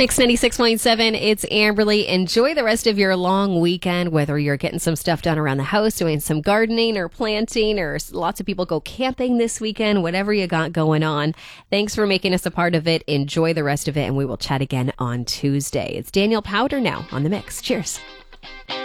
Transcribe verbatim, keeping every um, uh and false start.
Mix ninety-six point seven, it's Amberly. Enjoy the rest of your long weekend, whether you're getting some stuff done around the house, doing some gardening or planting, or lots of people go camping this weekend, whatever you got going on. Thanks for making us a part of it. Enjoy the rest of it, and we will chat again on Tuesday. It's Daniel Powder now on The Mix. Cheers.